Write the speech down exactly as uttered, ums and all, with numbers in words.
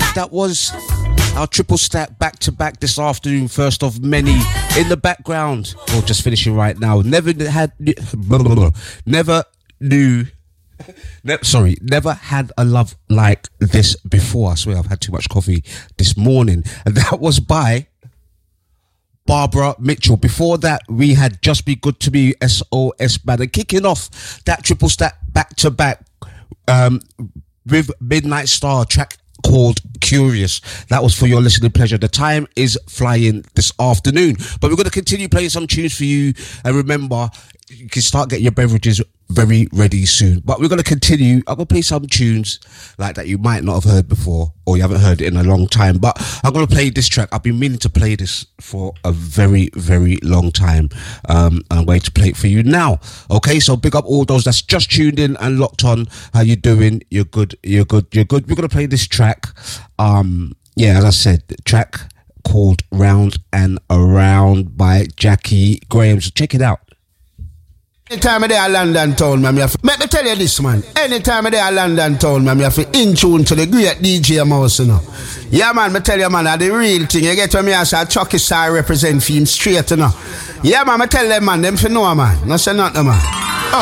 That was our triple stack back to back this afternoon, first of many. In the background, or just finishing right now. Never had, never knew, ne- sorry, never had a love like this before. I swear I've had too much coffee this morning. And that was by Barbara Mitchell. Before that, we had Just Be Good to Me, S O S Band. And kicking off that triple stack back to back um, with Midnight Star, track called Curious. That was for your listening pleasure. The time is flying this afternoon, but we're going to continue playing some tunes for you. And remember, you can start getting your beverages very ready soon. But we're going to continue. I'm going to play some tunes like that you might not have heard before, or you haven't heard it in a long time. But I'm going to play this track. I've been meaning to play this for a very, very long time. Um, I'm going to play it for you now. Okay, so big up all those that's just tuned in and locked on. How you doing? You're good. You're good. You're good. We're going to play this track. Um, yeah, as I said, the track called Round and Around by Jackie Graham. So check it out. Anytime I'm there at London town, man, have to, let me tell you this, man. Anytime I'm there at London town, man, you have to in tune to the great D J Mouse, you know. Yeah, man, me tell you, man, that's the real thing. You get when me as a Chucky Star represent for him straight, you know. Yeah, man, me tell them, man, them for know, man. No say nothing, man.